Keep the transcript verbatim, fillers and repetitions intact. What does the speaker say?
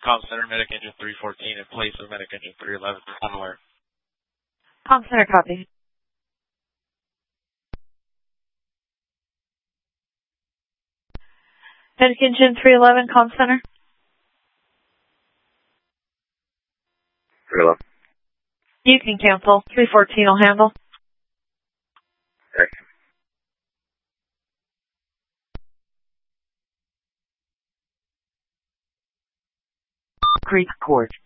Com Center, Medic Engine three fourteen in place of Medic Engine three eleven. I'm aware. Com Center, copy. Medic Engine three eleven, Com Center. three eleven. You can cancel. three fourteen will handle. Okay. Creek Court.